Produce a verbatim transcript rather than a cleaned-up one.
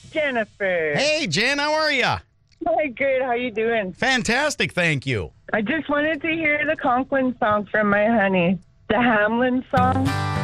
Jennifer. Hey, Jen, how are you? Hi, good. How you doing? Fantastic, thank you. I just wanted to hear the Conklin song from my honey. The Hamlin song.